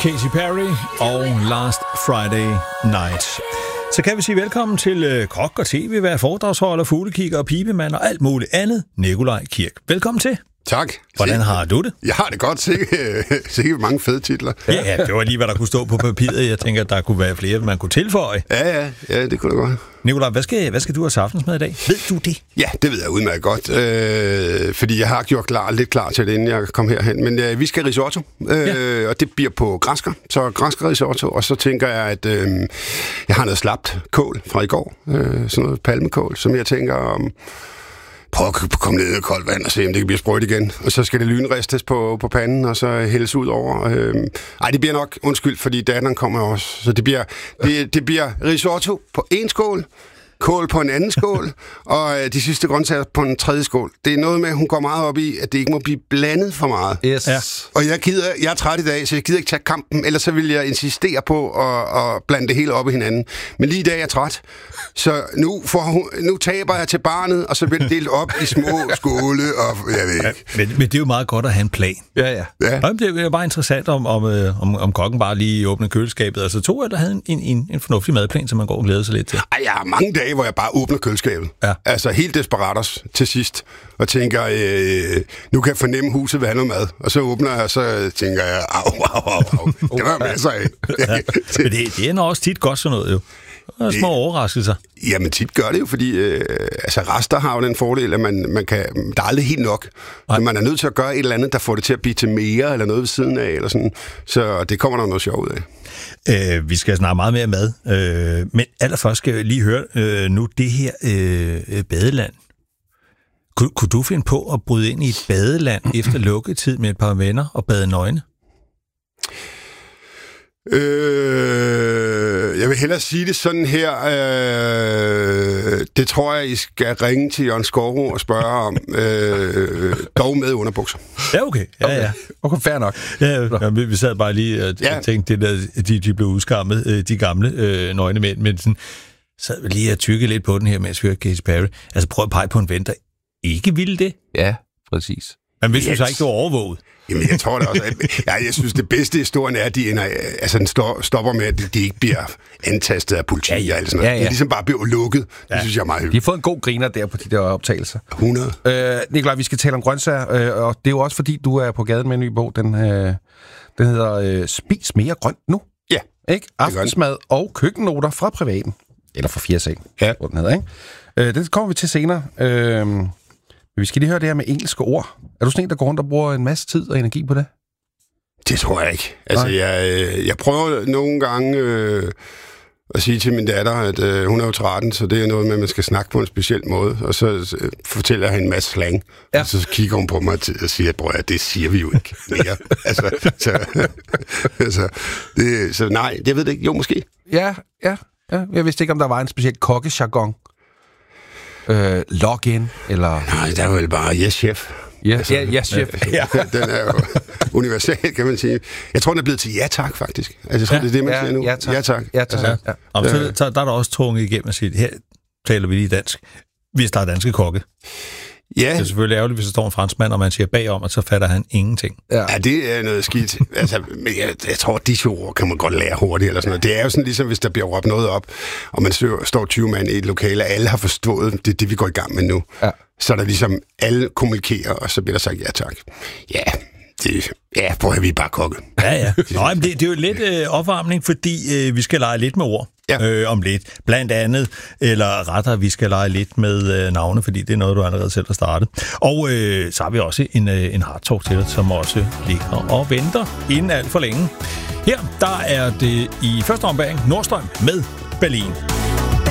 Katy Perry og Last Friday Night. Så kan vi sige velkommen til kok og tv-vært, foredragsholder, fuglekigger og pibemand og alt muligt andet. Nikolaj Kirk. Velkommen til. Tak. Hvordan har du det? Jeg har det godt. Sikkert mange fede titler. Ja, det var lige, hvad der kunne stå på papiret. Jeg tænker, at der kunne være flere, man kunne tilføje. Ja, det kunne det godt. Nikolaj, hvad skal du have aftensmad i dag? Ved du det? Ja, det ved jeg udmærket godt. Fordi jeg har gjort lidt klar til det, inden jeg kom herhen. Men vi skal risotto, og det bliver på græsker. Så græsker risotto, og så tænker jeg, at jeg har noget slapt kål fra i går. Sådan noget palmekål, som jeg tænker prøv at komme ned i koldt vand og se, om det kan blive sprødt igen. Og så skal det lynristes på panden, og så hældes ud over. Det bliver nok, undskyld, fordi datteren kommer også. Så det bliver risotto på en skål, kål på en anden skål, og de sidste grøntsager på en tredje skål. Det er noget med, at hun går meget op i, at det ikke må blive blandet for meget. Yes. Ja. Og jeg er træt i dag, så jeg gider ikke tage kampen, ellers så vil jeg insistere på at blande det hele op i hinanden. Men lige i dag er jeg træt, så nu taber jeg til barnet, og så bliver det delt op i små skåle, og jeg ved ikke. Men det er jo meget godt at have en plan. Ja. Det er bare interessant, om kokken bare lige åbner køleskabet, og så tog jeg, der havde en fornuftig madplan, som man går og glæder sig lidt til. Jeg har mange dage, hvor jeg bare åbner køleskabet. Ja. Altså helt desperatos til sidst. Og tænker, nu kan jeg fornemme, huset vil have noget mad. Og så åbner jeg, og så tænker jeg, au. Det var masser af. Ja. Men det er også tit godt sådan noget jo. Og små overraskelser. Jamen tit gør det jo, fordi rester har jo den fordel, at man kan, der er aldrig helt nok. Men man er nødt til at gøre et eller andet, der får det til at blive til mere, eller noget ved siden af, eller sådan. Så det kommer der noget sjovt ud af. Vi skal snakke meget mere mad. Men allerførst skal jeg lige høre nu det her badeland. Kunne du finde på at bryde ind i et badeland efter lukketid med et par venner og bade nøgne? Jeg vil hellere sige det sådan her. Det tror jeg, I skal ringe til Jørgen Skårro og spørge om. Dog med underbukser. Ja, okay. Ja. Okay, fair nok. Ja, vi sad bare lige og tænkte, de blev udskammet, de gamle nøgne mænd, men sådan, sad vi lige og tykke lidt på den her, mens vi hørte Katy Perry. Altså prøv at pege på en ven, der ikke ville det. Ja, præcis. Men hvis du så ikke, du overvåget. Jamen, jeg tror det også. Jeg synes, det bedste historien er, at den stopper med, at de ikke bliver antastet af politi og alt sådan noget. De ligesom bare bliver lukket. Det synes jeg er meget hyggeligt. De har fået en god griner der på de der optagelser. 100. Nikolaj, vi skal tale om grøntsager, og det er jo også fordi, du er på gaden med en ny bog. Den hedder Spis mere grønt nu. Ja. Ikke? Aftensmad og køkkennoter fra privaten. Eller fra 4C. Ja. Den hedder, ikke? Den kommer vi til senere. Vi skal lige høre det her med engelske ord. Er du sådan en, der går rundt og bruger en masse tid og energi på det? Det tror jeg ikke. Altså, jeg prøver nogle gange at sige til min datter, at hun er jo 13, så det er noget med, at man skal snakke på en speciel måde. Og så fortæller jeg hende en masse slang. Ja. Og så kigger hun på mig og siger, at det siger vi jo ikke mere. Så nej, jeg ved det ikke. Jo, måske. Ja. Jeg vidste ikke, om der var en speciel kokkejargon. Login, eller... Nej, der er vel bare yes, chef. Yes, chef. Ja. Den er jo universal, kan man sige. Jeg tror, den er blevet til ja tak, faktisk. Altså, jeg tror, det er det, man siger nu. Ja tak. Så der er der også tvunget igennem at sige, her taler vi lige dansk. Vi er danske kokke. Ja. Det er selvfølgelig ærgerligt, hvis der står en franskmand, og man siger bagom, og så fatter han ingenting. Ja, det er noget skidt. Altså, jeg tror, at disse ord kan man godt lære hurtigt. Eller sådan noget. Det er jo sådan, ligesom hvis der bliver råbt noget op, og man står 20 mand i et lokale, og alle har forstået, det er det, vi går i gang med nu. Ja. Så er der ligesom, alle kommunikerer, og så bliver der sagt ja tak. Prøv at vi bare kokke. Ja. Nå, men det er jo lidt opvarmning, fordi vi skal lege lidt med ord om lidt. Blandt andet, eller rettere, vi skal lege lidt med navne, fordi det er noget, du allerede selv har startet. Og så har vi også en hard talk til dig, som også ligger og venter inden alt for længe. Her, der er det i første ombæring Nordstrøm med Berlin.